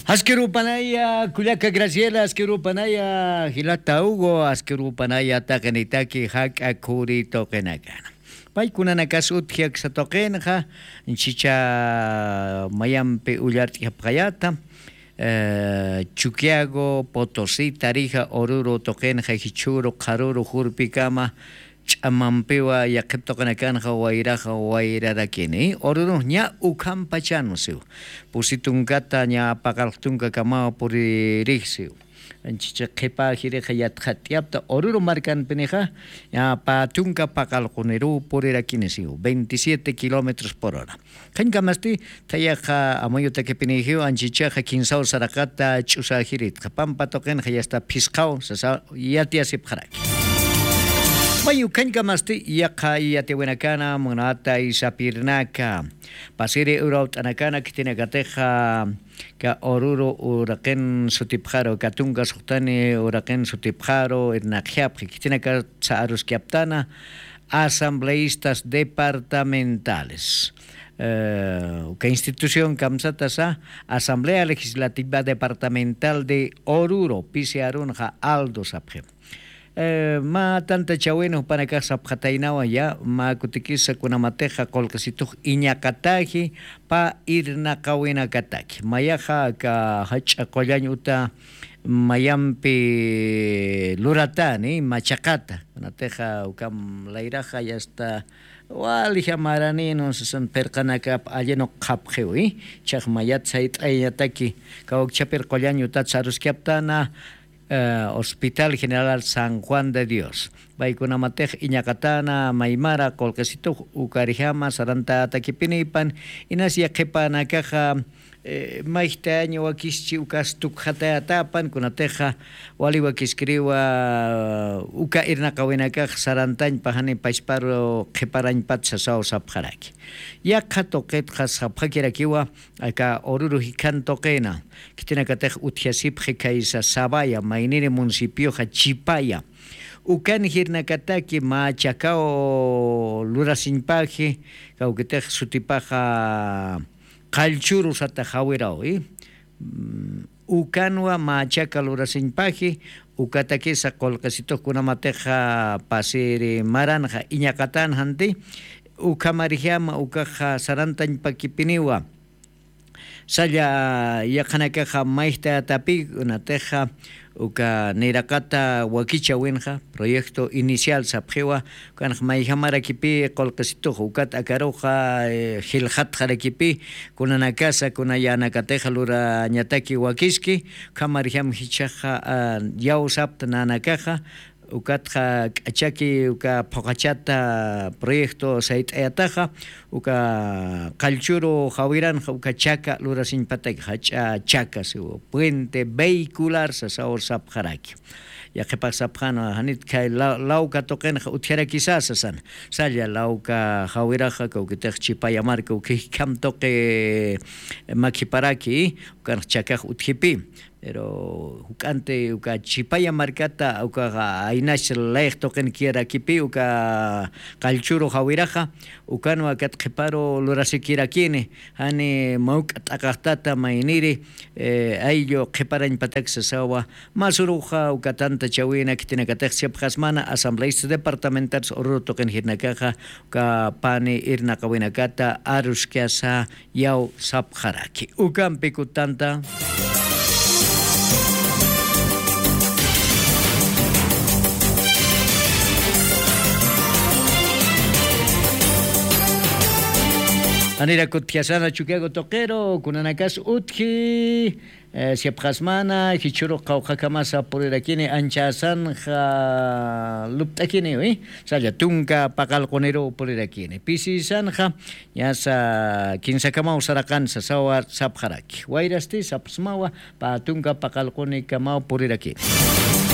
Askerupanaya, Kulaka Graciela, Askerupanaya, Hilata Hugo, Askerupanaya, Takanitaki, Haka Kuri Tokenagana. Paikunanakas uthiak sa tokenha, Chicha Mayampe Ullartia Prayata, Chuquiago, Potosí, Tarija, Oruro, Tokenja, Hichuro, Karuro, Jurpicama, Chamampewa, Yaketokanakanja, Wairaja, Wairarakini, Oruro, Nya Ukam Pachanosiu, Pusitungata, Nya Pakaltunga Kamao Puririxio. Chicha kepa hireja yatjatiapta oruro marcan peneja ya patunca pacalconero por eraquinesio 27 kilómetros por hora. Kancamasti tayaja amoyota que penegio anchichaja quinsao saracata chusajirit pampa toquen ya está piscao sasa yatia sipjaraki. Mayu kancamasti yaqa yatiwenacana monata y sapirnaca pasire eurout anacana que tiene gateja ka oruro uraqen sutipjaro katunga sutani uraqen sutipjaro irnaqiap que tiene que saarus kiaptana asambleístas departamentales. Que institución kamsatasa Asamblea Legislativa Departamental de Oruro Pisiarunja Aldo Sapje. Ma tanta chaweno para casa pjatainawa ya ma kutikisa kuna mateja kolkasitu iñakataji pa irna kawina kataki mayaja ka hacha kollanyuta mayampi luratani machakata kuna teja ukam lairaja ya está walija maranino san perkanaka alleno kapjewi chak mayat sait ayataki ka ukchaper kollanyuta tsaruskiaptana Hospital General San Juan de Dios. Baikunamatej Iñacatana, Maimara, Colquesito, Ucarijama, Saranta, Taquipinipan, Inasia Kepana Caja, Maite año Wakischi, Ucastukjatapan, Kunateja, Waliwakiscriwa, Uca Irnacawinacaj, Sarantañ, Pajani, Paisparo, Keparañ Patsasao Sapjaraki. Yakatoket Hasapakirakiwa, Aka Oruro Hikantoquena, Kitinacatej Utiasip Hekaisa Sabaya, Mainire Municipio Chipaya. Ucan Hirnacataki, Machacao, Lurasinpaje, Cauquetej Sutipaja. Calchurus atajawirao, Ucanwa machaca lurasinpaji, Ucatakisa colcasito kunamateja pasiri maranja, Iñacatán hanti, Ucamarijama, Ucaja sarantañ paquipiniwa, Saya yakanakaja maista tapi, Unateja, Uka Nirakata Wakicha Winja, proyecto inicial Sapjewa, Kan Maijamarakipi, Colcasito, Ucat Akaroja, Gilhat Jarakipi, Kunanakasa, Kunayanakateja Lura Ñataki Wakiski, Kamarjam Hichaja, Yausapta Nanakaja, Ukatja Achaki, Uka Pocachata, proyecto Sait Ayataja, Uka Calchuro Javiran, Uka Chaca, Lura Sinpatek, Hacha Chaca, su puente vehicular, Sasaor Sapjaraki. Ya que pasa prana hanit kai lauka token utiara kisasasan salya lauka hawiraja ko kitech chipaya marko ki kam toke makiparaki kan chakaj uthipi pero hukante uka chipaya markata uka ainash leich token kiera kipi uka kalchuro hawiraja ukano akat khiparo lurasikira kine hani mauk atakatata mainiri ayo khiparan patak sawa masuruja ukatanta chawina kitinakatej siapjasmana asambleístas departamentales oruro token hirnakaja ka pani irnakawinakata aruskiasa yau sapjaraki ukan pikutanta Anira kutiasana chukiago toquero, kunanakas utji, siapjasmana, hichuro kaujakamasa purirakini, anchasan ja luptakini, Saya tunka pakalconero purirakini. Pisi sanja, yasa kinsakamau sarakan sasawa sapjaraki. Wairasti sapsmawa pa tunka pakalconi kamau purirakini.